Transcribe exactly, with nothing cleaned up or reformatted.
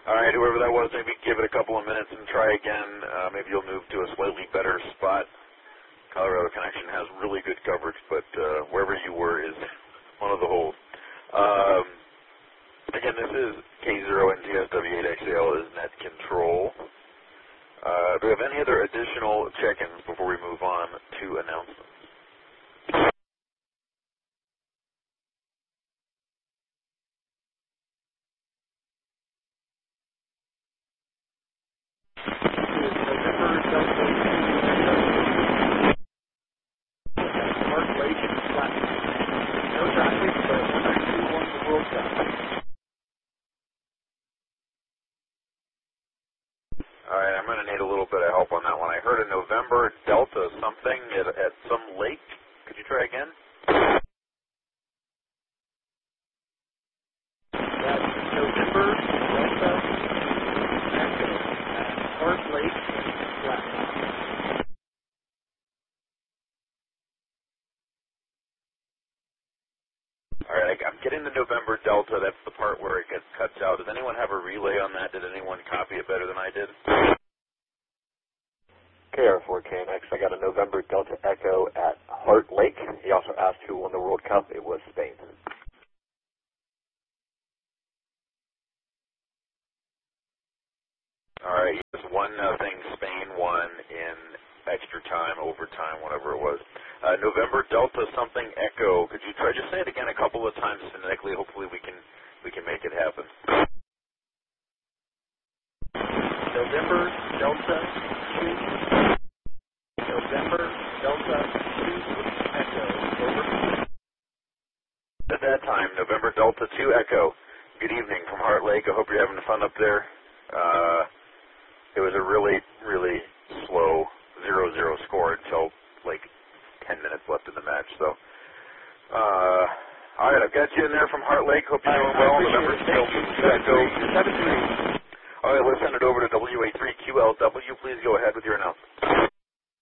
All right, whoever that was, maybe give it a couple of minutes and try again. Uh, maybe you'll move to a slightly better spot. Colorado Connection has really good coverage, but uh, wherever you were is one of the holes. Um, again, this is K zero N T S W eight X L is net control. Uh, do we have any other additional check-ins before we move on to announcements? All right, I'm going to need a little bit of help on that one. I heard a November Delta something at, at some lake. Could you try again? That's November Delta Echo at Heart Lake Flat. All right, I, I'm getting the November Delta. That's the part where it gets cuts out. Does anyone have a relay on that? Did anyone copy it better than I did? K R four K N X, I got a November Delta Echo at Heart Lake. He also asked who won the World Cup. It was Spain. All right, yes, one nothing. Spain won in extra time, overtime, whatever it was. Uh, November Delta something Echo. Could you try? Just say it again a couple of times phonetically. Hopefully, we can we can make it happen. November Delta two. November Delta two Echo. Over. At that time, November Delta two Echo. Good evening from Heart Lake. I hope you're having fun up there. Uh, it was a really, really slow zero zero score until like ten minutes left in the match. So, uh, all right, I've got you in there from Heart Lake. Hope you're doing well. November Delta two Echo. seven three. All right, let's send it over to W A three Q L W. Please go ahead with your announcement.